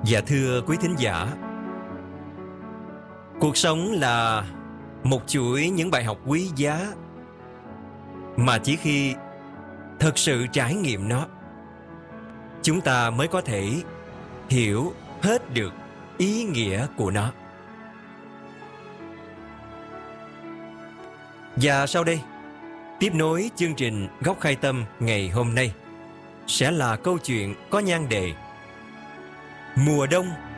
Dạ thưa quý thính giả, cuộc sống là một chuỗi những bài học quý giá mà chỉ khi thực sự trải nghiệm nó, chúng ta mới có thể hiểu hết được ý nghĩa của nó. Và sau đây, tiếp nối chương trình Góc Khai Tâm ngày hôm nay sẽ là câu chuyện có nhan đề Mùa đông